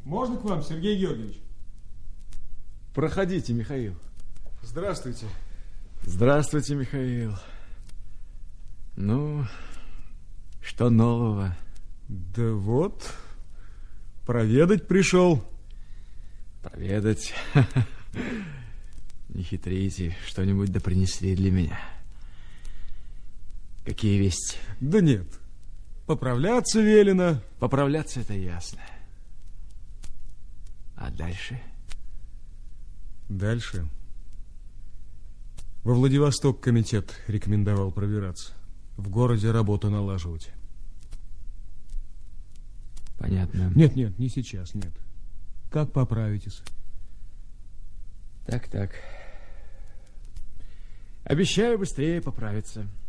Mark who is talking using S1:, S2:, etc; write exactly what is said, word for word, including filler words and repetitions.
S1: Можно к вам, Сергей Георгиевич?
S2: Проходите, Михаил.
S1: Здравствуйте.
S2: Здравствуйте, Михаил. Ну, что нового?
S1: Да вот, проведать пришел.
S2: Проведать? Не хитрите, что-нибудь да принесли для меня. Какие вести?
S1: Да нет, поправляться велено.
S2: Поправляться — это ясно. А дальше?
S1: Дальше? Во Владивосток комитет рекомендовал пробираться. В городе работу налаживать.
S2: Понятно.
S1: Нет, нет, не сейчас, нет. Как поправитесь?
S2: Так, так. Обещаю быстрее поправиться.